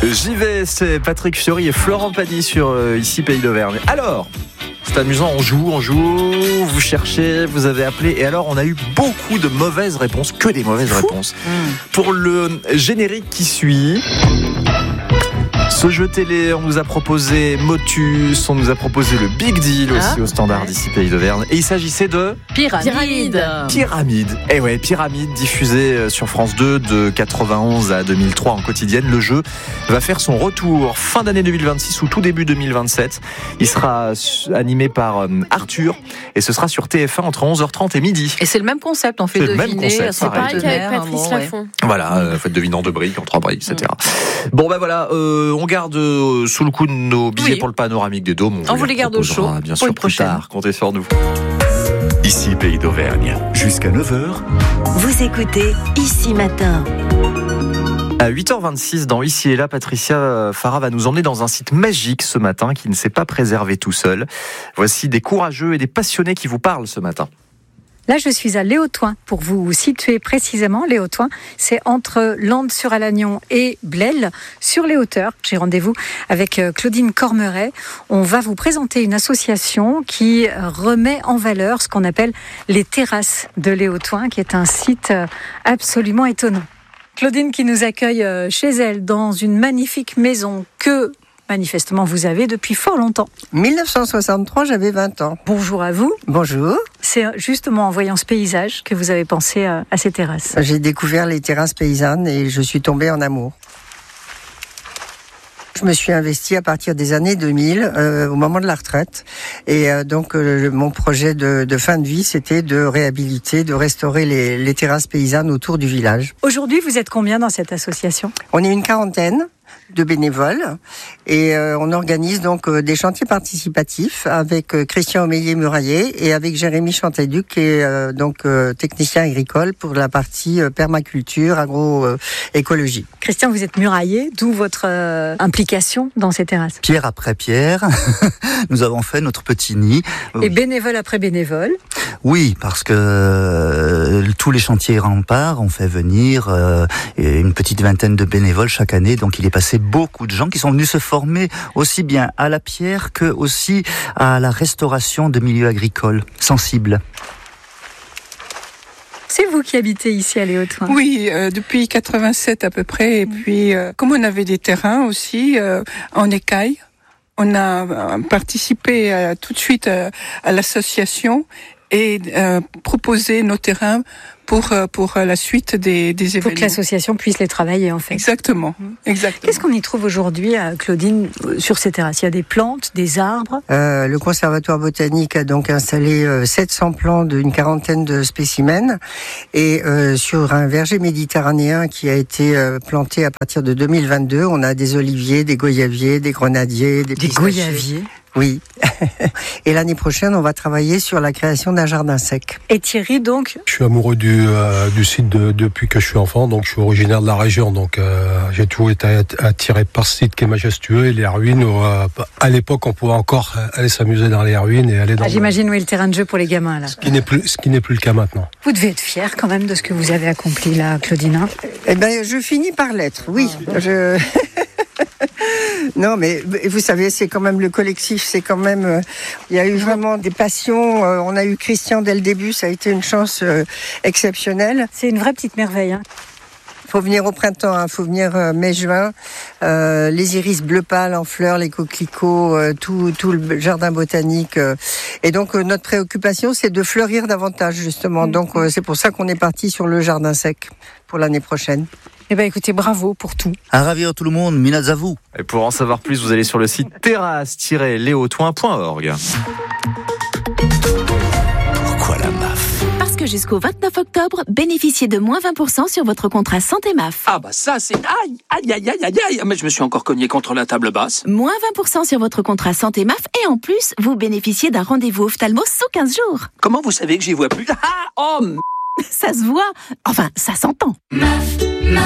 J'y vais, c'est Patrick Fiori et Florent Pagny sur Ici Pays d'Auvergne. Alors, c'est amusant, on joue, vous cherchez, vous avez appelé, et alors on a eu beaucoup de mauvaises réponses, que des mauvaises réponses. Pour le générique qui suit... Ce jeu télé, on nous a proposé Motus, on nous a proposé le Big Deal aussi au standard d'ici Pays d'Auvergne. Et il s'agissait de... Pyramide. Eh ouais, Pyramide, diffusé sur France 2 de 91 à 2003 en quotidienne. Le jeu va faire son retour fin d'année 2026 ou tout début 2027. Il sera animé par Arthur et ce sera sur TF1 entre 11h30 et midi. Et c'est le même concept, on fait c'est deviner. Le même concept, c'est pareil qu'avec Patrice Laffont. Voilà, faites deviner en 2 briques, en 3 briques, etc. Bon ben voilà, on garde sous le coup de nos billets pour le panoramique des Dômes. On vous les garde au chaud bien sûr plus tard, comptez sur nous. Ici Pays d'Auvergne, jusqu'à 9h. Vous écoutez Ici Matin. À 8h26, dans Ici et Là, Patricia Farah va nous emmener dans un site magique ce matin qui ne s'est pas préservé tout seul. Voici des courageux et des passionnés qui vous parlent ce matin. Là, je suis à Léotoin, pour vous situer précisément. Léotoin, c'est entre Landes-sur-Alagnon et Blel, sur les hauteurs. J'ai rendez-vous avec Claudine Cormeret. On va vous présenter une association qui remet en valeur ce qu'on appelle les terrasses de Léotoin, qui est un site absolument étonnant. Claudine qui nous accueille chez elle dans une magnifique maison que... manifestement, vous avez depuis fort longtemps. 1963, j'avais 20 ans. Bonjour à vous. Bonjour. C'est justement en voyant ce paysage que vous avez pensé à ces terrasses. J'ai découvert les terrasses paysannes et je suis tombée en amour. Je me suis investie à partir des années 2000, au moment de la retraite. Et donc, mon projet de fin de vie, c'était de réhabiliter, de restaurer les terrasses paysannes autour du village. Aujourd'hui, vous êtes combien dans cette association ? On est une quarantaine de bénévoles et on organise donc des chantiers participatifs avec Christian Omeillet-Muraillet et avec Jérémy Chanteduc qui est donc technicien agricole pour la partie permaculture, agroécologie. Christian, vous êtes murailler, d'où votre implication dans ces terrasses ? Pierre après pierre, nous avons fait notre petit nid. Et bénévole après bénévole ? Oui, parce que tous les chantiers remparts ont fait venir une petite vingtaine de bénévoles chaque année, donc il est passé beaucoup de gens qui sont venus se former aussi bien à la pierre que aussi à la restauration de milieux agricoles sensibles. C'est vous qui habitez ici à Léotoin ? Oui, depuis 87 à peu près. Et puis, comme on avait des terrains aussi en écaille, on a participé tout de suite à l'association et proposé nos terrains pour la suite des événements. Pour que l'association puisse les travailler, en fait. Exactement. Qu'est-ce qu'on y trouve aujourd'hui, Claudine, sur ces terrasses ? Il y a des plantes, des arbres ? Le Conservatoire botanique a donc installé 700 plants d'une quarantaine de spécimens. Et sur un verger méditerranéen qui a été planté à partir de 2022, on a des oliviers, des goyaviers, des grenadiers, des pistachés. Goyaviers ? Oui. Et l'année prochaine, on va travailler sur la création d'un jardin sec. Et Thierry, donc ? Je suis amoureux du site depuis que je suis enfant, donc je suis originaire de la région, donc j'ai toujours été attiré par ce site qui est majestueux et les ruines. À l'époque, on pouvait encore aller s'amuser dans les ruines et aller dans. J'imagine le terrain de jeu pour les gamins là. Ce qui n'est plus le cas maintenant. Vous devez être fier quand même de ce que vous avez accompli là, Claudine. Eh ben, je finis par l'être. Oui, Non, mais vous savez, c'est quand même le collectif, c'est quand même... il y a eu vraiment des passions. On a eu Christian dès le début, ça a été une chance exceptionnelle. C'est une vraie petite merveille. Faut venir au printemps, faut venir mai-juin. Les iris bleu pâle en fleurs, les coquelicots, tout le jardin botanique. Et donc notre préoccupation, c'est de fleurir davantage justement. Donc c'est pour ça qu'on est parti sur le jardin sec pour l'année prochaine. Eh bien écoutez, bravo pour tout. À ravir tout le monde, minaz à vous. Et pour en savoir plus, vous allez sur le site terrasse-léotoin.org. Pourquoi la MAF ? Parce que jusqu'au 29 octobre, bénéficiez de moins 20% sur votre contrat santé MAF. Ah bah ça c'est... Aïe, mais je me suis encore cogné contre la table basse. Moins 20% sur votre contrat santé MAF et en plus, vous bénéficiez d'un rendez-vous ophtalmo sous 15 jours. Comment vous savez que j'y vois plus ? Ça se voit, enfin ça s'entend. MAF,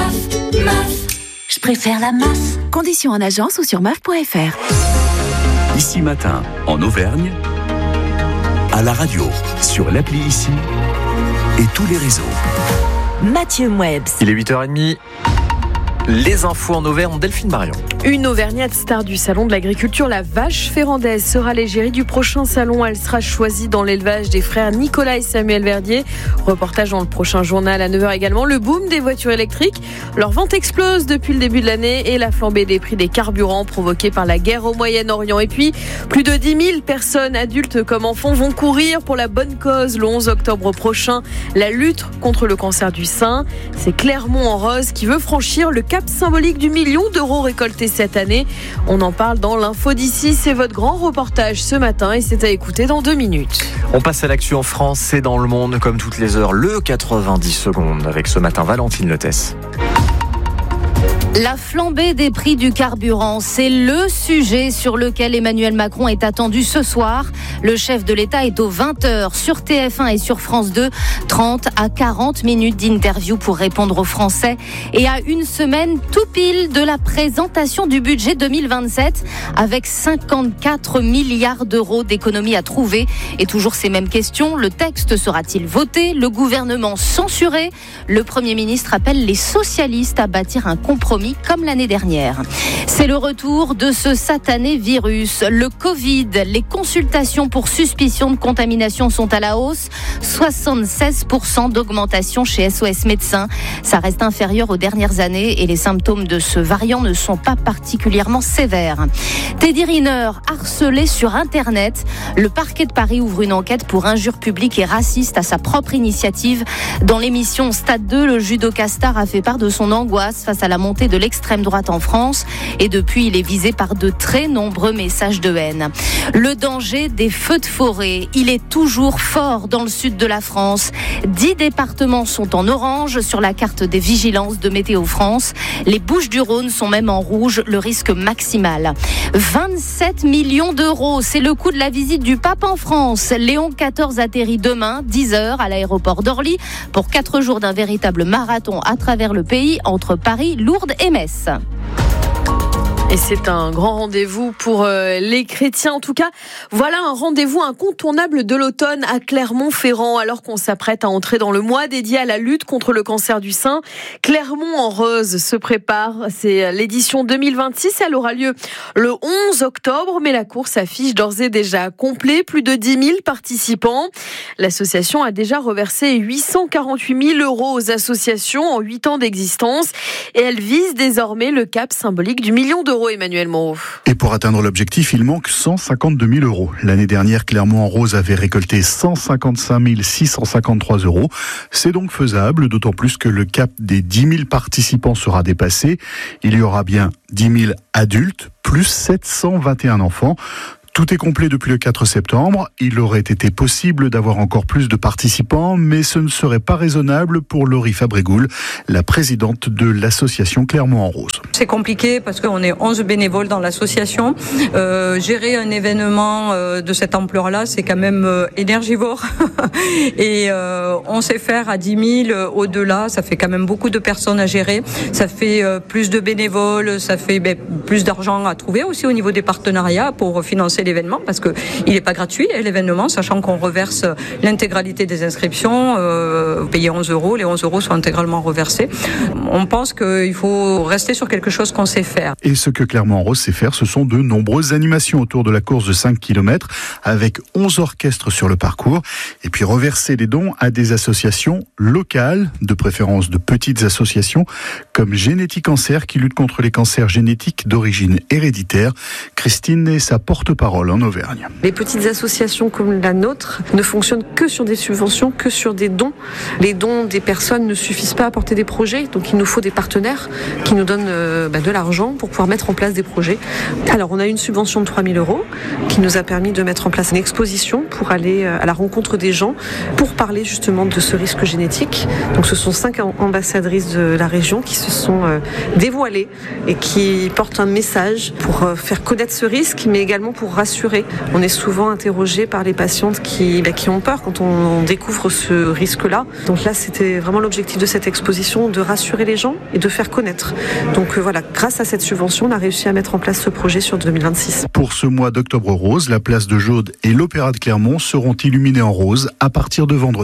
je préfère la MAF. Conditions en agence ou sur maf.fr. Ici Matin, en Auvergne, à la radio, sur l'appli Ici et tous les réseaux. Mathieu Mouebs. Il est 8h30. Les infos en Auvergne, Delphine Marion. Une Auvergnate star du salon de l'agriculture, la vache ferrandaise, sera l'égérie du prochain salon. Elle sera choisie dans l'élevage des frères Nicolas et Samuel Verdier. Reportage dans le prochain journal à 9h également. Le boom des voitures électriques. Leur vente explose depuis le début de l'année et la flambée des prix des carburants provoquée par la guerre au Moyen-Orient. Et puis, plus de 10 000 personnes, adultes comme enfants, vont courir pour la bonne cause le 11 octobre prochain. La lutte contre le cancer du sein. C'est Clermont-en-Rose qui veut franchir le cap symbolique du 1 million d'euros récoltés cette année. On en parle dans l'info d'ici. C'est votre grand reportage ce matin et c'est à écouter dans 2 minutes. On passe à l'actu en France et dans le monde comme toutes les heures. Le 90 secondes avec ce matin Valentine Letès. La flambée des prix du carburant, c'est le sujet sur lequel Emmanuel Macron est attendu ce soir. Le chef de l'État est aux 20h sur TF1 et sur France 2. 30 à 40 minutes d'interview pour répondre aux Français. Et à une semaine tout pile de la présentation du budget 2027 avec 54 milliards d'euros d'économies à trouver. Et toujours ces mêmes questions, le texte sera-t-il voté? Le gouvernement censuré? Le Premier ministre appelle les socialistes à bâtir un compromis comme l'année dernière. C'est le retour de ce satané virus, le Covid. Les consultations pour suspicion de contamination sont à la hausse. 76% d'augmentation chez SOS Médecins. Ça reste inférieur aux dernières années et les symptômes de ce variant ne sont pas particulièrement sévères. Teddy Riner, harcelé sur Internet. Le parquet de Paris ouvre une enquête pour injures publiques et racistes à sa propre initiative. Dans l'émission Stade 2, le judoka star a fait part de son angoisse face à la montée de l'extrême droite en France et depuis il est visé par de très nombreux messages de haine. Le danger des feux de forêt, il est toujours fort dans le sud de la France. 10 départements sont en orange sur la carte des vigilances de Météo France. Les Bouches-du-Rhône sont même en rouge, le risque maximal. 27 millions d'euros, c'est le coût de la visite du pape en France. Léon XIV atterrit demain, 10h à l'aéroport d'Orly pour 4 jours d'un véritable marathon à travers le pays entre Paris, Lourdes et Metz. Et c'est un grand rendez-vous pour les chrétiens. En tout cas, voilà un rendez-vous incontournable de l'automne à Clermont-Ferrand. Alors qu'on s'apprête à entrer dans le mois dédié à la lutte contre le cancer du sein, Clermont-en-Rose se prépare. C'est l'édition 2026. Elle aura lieu le 11 octobre. Mais la course affiche d'ores et déjà complet. Plus de 10 000 participants. L'association a déjà reversé 848 000 euros aux associations en 8 ans d'existence. Et elle vise désormais le cap symbolique du 1 million d'euros. Emmanuel Moreau. Et pour atteindre l'objectif, il manque 152 000 euros. L'année dernière, Clermont-en-Rose avait récolté 155 653 euros. C'est donc faisable, d'autant plus que le cap des 10 000 participants sera dépassé. Il y aura bien 10 000 adultes, plus 721 enfants. Tout est complet depuis le 4 septembre. Il aurait été possible d'avoir encore plus de participants, mais ce ne serait pas raisonnable pour Laurie Fabrégoul, la présidente de l'association Clermont-en-Rose. C'est compliqué parce qu'on est 11 bénévoles dans l'association. Gérer un événement de cette ampleur-là, c'est quand même énergivore. Et on sait faire à 10 000 au-delà. Ça fait quand même beaucoup de personnes à gérer. Ça fait plus de bénévoles, ça fait plus d'argent à trouver aussi au niveau des partenariats pour financer l'événement, parce que il n'est pas gratuit l'événement, sachant qu'on reverse l'intégralité des inscriptions, vous payez 11 euros, les 11 euros sont intégralement reversés. On pense qu'il faut rester sur quelque chose qu'on sait faire. Et ce que Clermont-en-Rose sait faire, ce sont de nombreuses animations autour de la course de 5 km, avec 11 orchestres sur le parcours, et puis reverser les dons à des associations locales, de préférence de petites associations, comme Génétique Cancer, qui lutte contre les cancers génétiques d'origine héréditaire. Christine est sa porte-parole en Auvergne. Les petites associations comme la nôtre ne fonctionnent que sur des subventions, que sur des dons. Les dons des personnes ne suffisent pas à porter des projets, donc il nous faut des partenaires qui nous donnent de l'argent pour pouvoir mettre en place des projets. Alors on a une subvention de 3 000 euros qui nous a permis de mettre en place une exposition pour aller à la rencontre des gens pour parler justement de ce risque génétique. Donc ce sont 5 ambassadrices de la région qui se sont dévoilées et qui portent un message pour faire connaître ce risque, mais également pour rassurer. On est souvent interrogé par les patientes qui ont peur quand on découvre ce risque-là. Donc là, c'était vraiment l'objectif de cette exposition, de rassurer les gens et de faire connaître. Donc voilà, grâce à cette subvention, on a réussi à mettre en place ce projet sur 2026. Pour ce mois d'octobre rose, la place de Jaude et l'Opéra de Clermont seront illuminés en rose à partir de vendredi.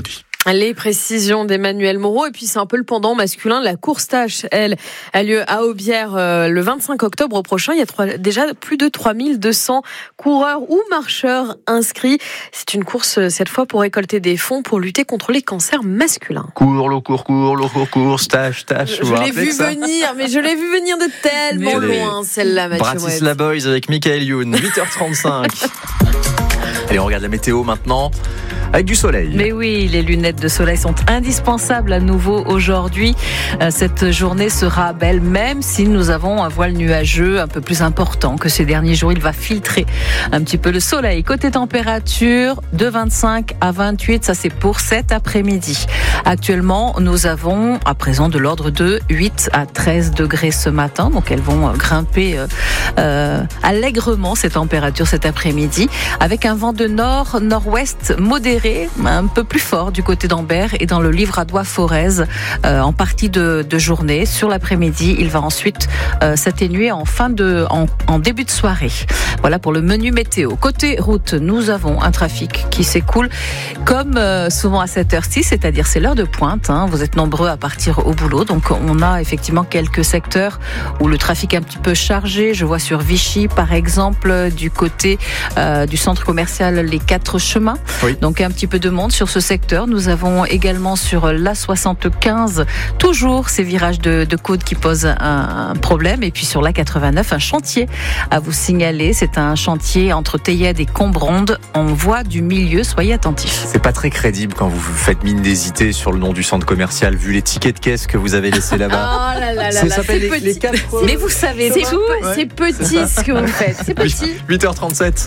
Les précisions d'Emmanuel Moreau. Et puis c'est un peu le pendant masculin. La course tâche, elle, a lieu à Aubière le 25 octobre prochain. Il y a déjà plus de 3200 coureurs ou marcheurs inscrits. C'est une course cette fois pour récolter des fonds pour lutter contre les cancers masculins. Cours, tâche. Je l'ai vu venir, mais je l'ai vu venir de tellement loin, celle-là, Mathieu. Bratislava Boys avec Michael Youn, 8h35. Allez, on regarde la météo maintenant. Avec du soleil. Mais oui, les lunettes de soleil sont indispensables à nouveau aujourd'hui. Cette journée sera belle, même si nous avons un voile nuageux un peu plus important que ces derniers jours. Il va filtrer un petit peu le soleil. Côté température, de 25 à 28, ça c'est pour cet après-midi. Actuellement, nous avons à présent de l'ordre de 8 à 13 degrés ce matin. Donc elles vont grimper allègrement ces températures cet après-midi, avec un vent de nord-nord-ouest modéré, un peu plus fort du côté d'Ambert et dans le Livradois-Forez en partie de journée. Sur l'après-midi, il va ensuite s'atténuer en début de soirée. Voilà pour le menu météo. Côté route, nous avons un trafic qui s'écoule comme souvent à cette heure-ci, c'est-à-dire c'est l'heure de pointe. Vous êtes nombreux à partir au boulot, donc on a effectivement quelques secteurs où le trafic est un petit peu chargé. Je vois sur Vichy, par exemple, du côté du centre commercial Les 4 Chemins. Oui. Donc un petit peu de monde sur ce secteur. Nous avons également sur l'A75 toujours ces virages de côte qui posent un problème. Et puis sur l'A89, un chantier à vous signaler. C'est un chantier entre Théiède et Combronde en voie du milieu. Soyez attentifs. C'est pas très crédible quand vous faites mine d'hésiter sur le nom du centre commercial vu les tickets de caisse que vous avez laissés là-bas. Oh là là là, ça s'appelle les 4. Mais vous savez tout. Ouais. C'est petit ce que vous faites. C'est petit. 8h37.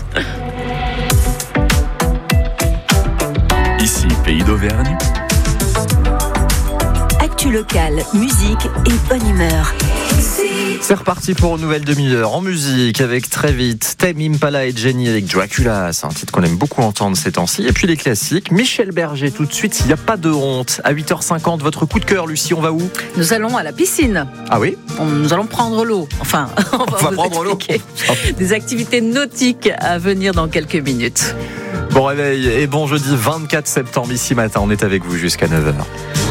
Ici, Pays d'Auvergne. Actu locale, musique et bonne humeur. C'est reparti pour une nouvelle demi-heure en musique avec très vite Tame Impala et Jenny avec Dracula. C'est un titre qu'on aime beaucoup entendre ces temps-ci. Et puis les classiques, Michel Berger tout de suite, s'il n'y a pas de honte. À 8h50, votre coup de cœur, Lucie, on va où ? Nous allons à la piscine. Ah oui ? Nous allons prendre l'eau. Enfin, on va prendre l'eau. Des activités nautiques à venir dans quelques minutes. Bon réveil et bon jeudi 24 septembre ici matin. On est avec vous jusqu'à 9h.